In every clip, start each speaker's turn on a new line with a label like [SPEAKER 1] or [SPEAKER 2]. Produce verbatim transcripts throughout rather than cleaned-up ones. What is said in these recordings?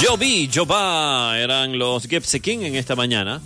[SPEAKER 1] Yo vi, yo va, eran los Gypsy King en esta mañana.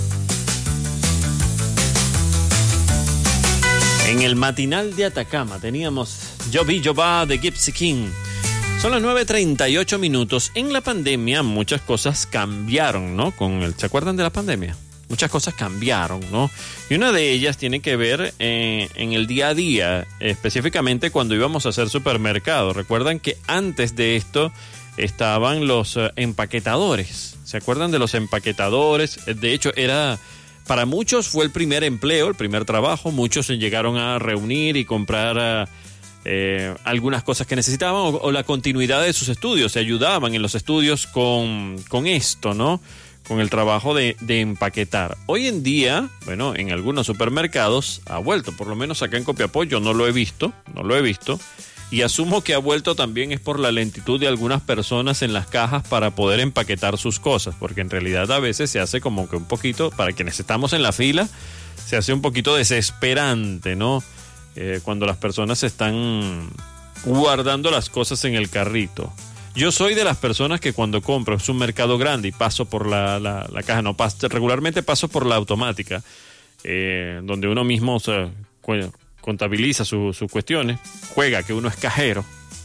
[SPEAKER 1] En el matinal de Atacama teníamos Yo vi, yo va de Gypsy King. Son las nueve treinta y ocho minutos. En la pandemia muchas cosas cambiaron, ¿no? Con el, ¿se acuerdan de la pandemia? Muchas cosas cambiaron, ¿no? Y una de ellas tiene que ver eh, en el día a día, específicamente cuando íbamos a hacer supermercado. Recuerdan que antes de esto estaban los uh, empaquetadores. ¿Se acuerdan de los empaquetadores? De hecho, era para muchos fue el primer empleo, el primer trabajo. Muchos se llegaron a reunir y comprar uh, eh, algunas cosas que necesitaban o, o la continuidad de sus estudios. Se ayudaban en los estudios con, con esto, ¿no? Con el trabajo de, de empaquetar. Hoy en día, bueno, en algunos supermercados ha vuelto, por lo menos acá en Copiapó yo no lo he visto, no lo he visto. Y asumo que ha vuelto también es por la lentitud de algunas personas en las cajas para poder empaquetar sus cosas, porque en realidad a veces se hace como que un poquito, para quienes estamos en la fila, se hace un poquito desesperante, ¿no? Eh, cuando las personas están guardando las cosas en el carrito. Yo soy de las personas que cuando compro es un mercado grande y paso por la, la, la caja, no paso, regularmente paso por la automática, eh, donde uno mismo, o sea, contabiliza sus su cuestiones, juega que uno es cajero,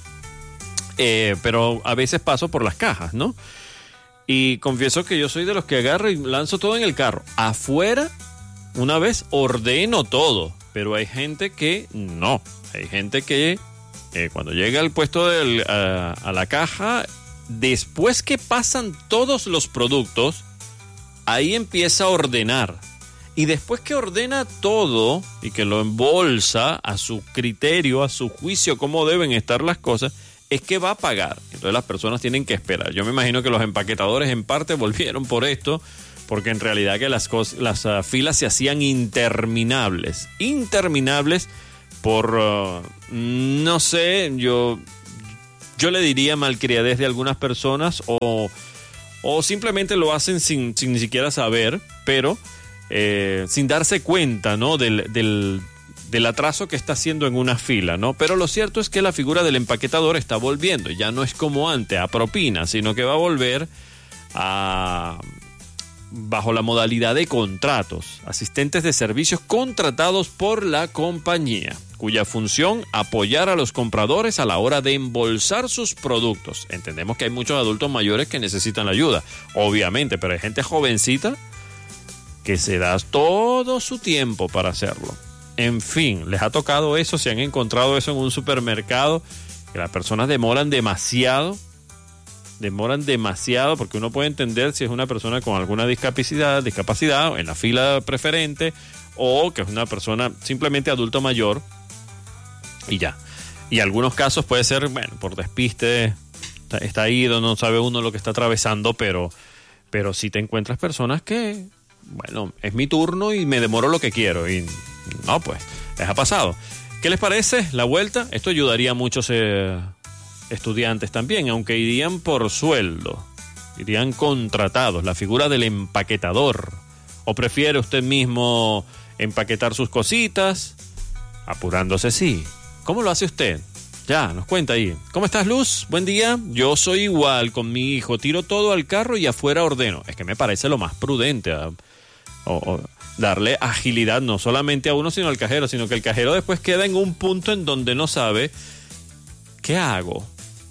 [SPEAKER 1] eh, pero a veces paso por las cajas, ¿no? Y confieso que yo soy de los que agarro y lanzo todo en el carro. Afuera, una vez ordeno todo, pero hay gente que no. Hay gente que eh, cuando llega al puesto del, a, a la caja, después que pasan todos los productos, ahí empieza a ordenar. Y después que ordena todo y que lo embolsa a su criterio, a su juicio, cómo deben estar las cosas, es que va a pagar. Entonces las personas tienen que esperar. Yo me imagino que los empaquetadores en parte volvieron por esto, porque en realidad que las, cosas, las uh, filas se hacían interminables. Interminables por, uh, no sé, yo, yo le diría malcriadez de algunas personas o, o simplemente lo hacen sin, sin ni siquiera saber, pero... Eh, sin darse cuenta, ¿no? del, del, del atraso que está haciendo en una fila, ¿no? Pero lo cierto es que la figura del empaquetador está volviendo, ya no es como antes, a propina, sino que va a volver a, bajo la modalidad de contratos, asistentes de servicios contratados por la compañía, cuya función apoyar a los compradores a la hora de embolsar sus productos. Entendemos que hay muchos adultos mayores que necesitan la ayuda, obviamente, pero hay gente jovencita que se da todo su tiempo para hacerlo. En fin, les ha tocado eso, se han encontrado eso en un supermercado, que las personas demoran demasiado, demoran demasiado, porque uno puede entender si es una persona con alguna discapacidad, discapacidad en la fila preferente, o que es una persona simplemente adulto mayor, y ya. Y en algunos casos puede ser, bueno, por despiste, está, está ido, no sabe uno lo que está atravesando, pero, pero sí te encuentras personas que... Bueno, es mi turno y me demoro lo que quiero. Y no, pues, les ha pasado. ¿Qué les parece la vuelta? Esto ayudaría a muchos eh, estudiantes también, aunque irían por sueldo. Irían contratados. La figura del empaquetador. ¿O prefiere usted mismo empaquetar sus cositas? Apurándose, sí. ¿Cómo lo hace usted? Ya, nos cuenta ahí. ¿Cómo estás, Luz? Buen día. Yo soy igual con mi hijo. Tiro todo al carro y afuera ordeno. Es que me parece lo más prudente. ¿eh? O, o darle agilidad no solamente a uno sino al cajero, sino que el cajero después queda en un punto en donde no sabe ¿qué hago?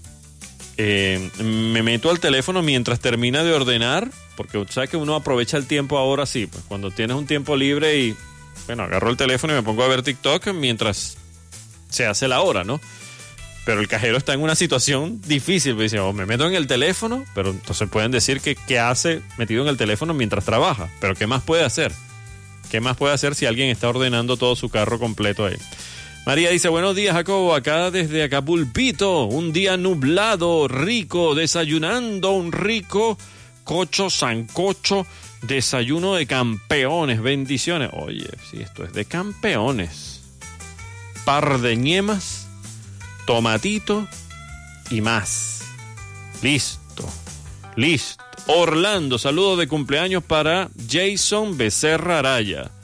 [SPEAKER 1] Eh, me meto al teléfono mientras termina de ordenar, porque sabes que uno aprovecha el tiempo ahora sí, pues cuando tienes un tiempo libre y bueno, agarro el teléfono y me pongo a ver TikTok mientras se hace la hora, ¿no? Pero el cajero está en una situación difícil, pues dice, oh, me meto en el teléfono, pero entonces pueden decir que qué hace metido en el teléfono mientras trabaja, pero ¿qué más puede hacer? ¿Qué más puede hacer si alguien está ordenando todo su carro completo ahí? María dice, buenos días, Jacobo, acá desde Acapulpito, un día nublado, rico, desayunando un rico cocho sancocho, desayuno de campeones, bendiciones. Oye, sí, esto es de campeones. Par de ñemas, tomatito y más. Listo, listo. Orlando, saludos de cumpleaños para Jason Becerra Araya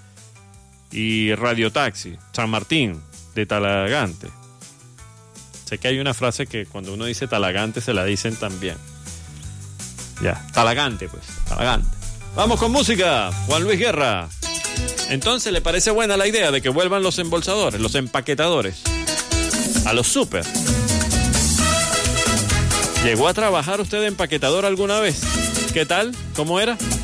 [SPEAKER 1] y Radio Taxi, San Martín de Talagante. Sé que hay una frase que cuando uno dice Talagante se la dicen también. Ya, talagante, pues, talagante. Vamos con música, Juan Luis Guerra. Entonces, ¿le parece buena la idea de que vuelvan los embolsadores, los empaquetadores a los súper? ¿Llegó a trabajar usted de empaquetador alguna vez? ¿Qué tal? ¿Cómo era?